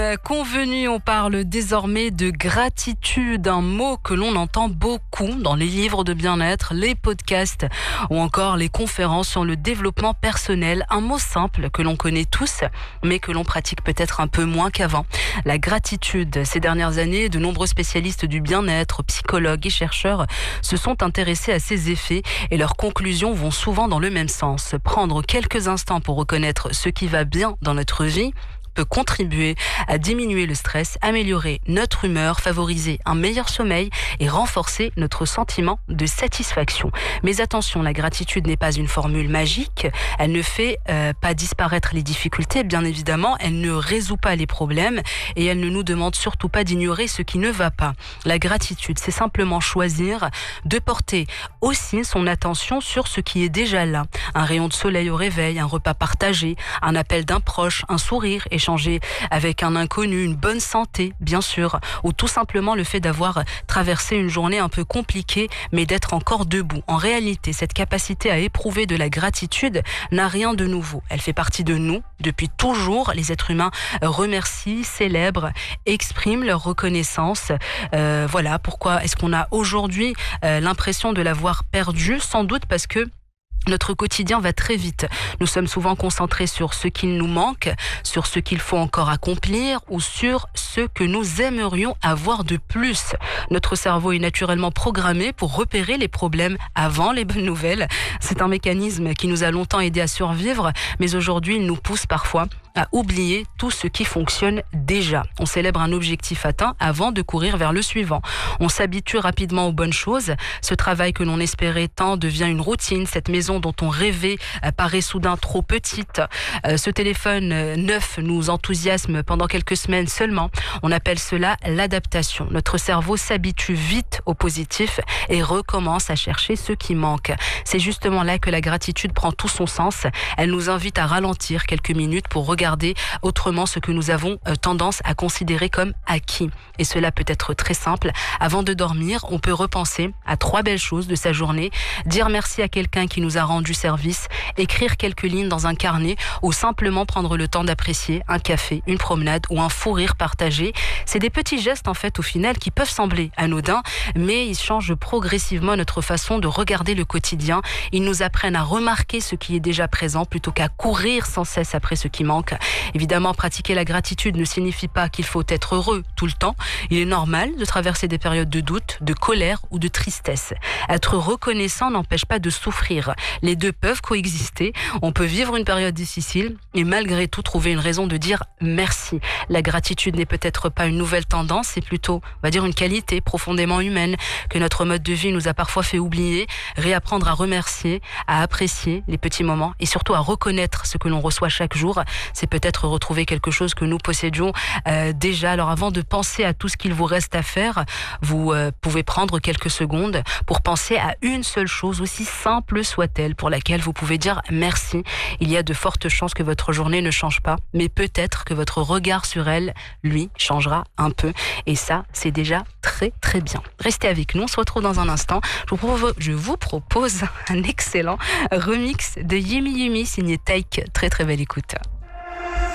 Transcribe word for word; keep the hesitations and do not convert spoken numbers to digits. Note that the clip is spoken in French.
Euh, Convenu, on parle désormais de gratitude, un mot que l'on entend beaucoup dans les livres de bien-être, les podcasts ou encore les conférences sur le développement personnel. Un mot simple que l'on connaît tous, mais que l'on pratique peut-être un peu moins qu'avant. La gratitude. Ces dernières années, de nombreux spécialistes du bien-être, psychologues et chercheurs se sont intéressés à ses effets et leurs conclusions vont souvent dans le même sens. Prendre quelques instants pour reconnaître ce qui va bien dans notre vie peut contribuer à diminuer le stress, améliorer notre humeur, favoriser un meilleur sommeil et renforcer notre sentiment de satisfaction. Mais attention, la gratitude n'est pas une formule magique. Elle ne fait euh, pas disparaître les difficultés, bien évidemment. Elle ne résout pas les problèmes et elle ne nous demande surtout pas d'ignorer ce qui ne va pas. La gratitude, c'est simplement choisir de porter aussi son attention sur ce qui est déjà là. Un rayon de soleil au réveil, un repas partagé, un appel d'un proche, un sourire et échanger avec un inconnu, une bonne santé, bien sûr, ou tout simplement le fait d'avoir traversé une journée un peu compliquée, mais d'être encore debout. En réalité, cette capacité à éprouver de la gratitude n'a rien de nouveau. Elle fait partie de nous. Depuis toujours, les êtres humains remercient, célèbrent, expriment leur reconnaissance. Euh, voilà pourquoi est-ce qu'on a aujourd'hui euh, l'impression de l'avoir perdu, sans doute parce que notre quotidien va très vite. Nous sommes souvent concentrés sur ce qu'il nous manque, sur ce qu'il faut encore accomplir ou sur ce que nous aimerions avoir de plus. Notre cerveau est naturellement programmé pour repérer les problèmes avant les bonnes nouvelles. C'est un mécanisme qui nous a longtemps aidé à survivre, mais aujourd'hui il nous pousse parfois à oublier tout ce qui fonctionne déjà. On célèbre un objectif atteint avant de courir vers le suivant. On s'habitue rapidement aux bonnes choses. Ce travail que l'on espérait tant devient une routine. Cette maison dont on rêvait paraît soudain trop petite. Ce téléphone neuf nous enthousiasme pendant quelques semaines seulement. On appelle cela l'adaptation. Notre cerveau s'habitue vite au positif et recommence à chercher ce qui manque. C'est justement là que la gratitude prend tout son sens. Elle nous invite à ralentir quelques minutes pour regarder Regarder autrement ce que nous avons tendance à considérer comme acquis. Et cela peut être très simple. Avant de dormir, on peut repenser à trois belles choses de sa journée, dire merci à quelqu'un qui nous a rendu service, écrire quelques lignes dans un carnet ou simplement prendre le temps d'apprécier un café, une promenade ou un fou rire partagé. C'est des petits gestes en fait au final qui peuvent sembler anodins, mais ils changent progressivement notre façon de regarder le quotidien. Ils nous apprennent à remarquer ce qui est déjà présent plutôt qu'à courir sans cesse après ce qui manque. Évidemment, pratiquer la gratitude ne signifie pas qu'il faut être heureux tout le temps. Il est normal de traverser des périodes de doute, de colère ou de tristesse. Être reconnaissant n'empêche pas de souffrir. Les deux peuvent coexister. On peut vivre une période difficile et malgré tout trouver une raison de dire merci. La gratitude n'est peut-être pas une nouvelle tendance, c'est plutôt, on va dire, une qualité profondément humaine que notre mode de vie nous a parfois fait oublier. Réapprendre à remercier, à apprécier les petits moments et surtout à reconnaître ce que l'on reçoit chaque jour. C'est peut-être retrouver quelque chose que nous possédions euh, déjà. Alors avant de penser à tout ce qu'il vous reste à faire, vous euh, pouvez prendre quelques secondes pour penser à une seule chose, aussi simple soit-elle, pour laquelle vous pouvez dire merci. Il y a de fortes chances que votre journée ne change pas, mais peut-être que votre regard sur elle, lui, changera un peu. Et ça, c'est déjà très très bien. Restez avec nous, on se retrouve dans un instant. Je vous propose, je vous propose un excellent remix de Yumi Yumi signé Take. Très très belle écoute.